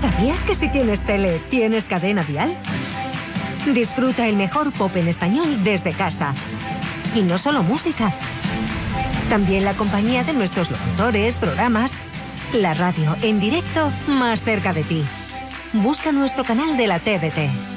¿Sabías que si tienes tele, tienes cadena dial? Disfruta el mejor pop en español desde casa. Y no solo música. También la compañía de nuestros locutores, programas. La radio en directo más cerca de ti. Busca nuestro canal de la TDT.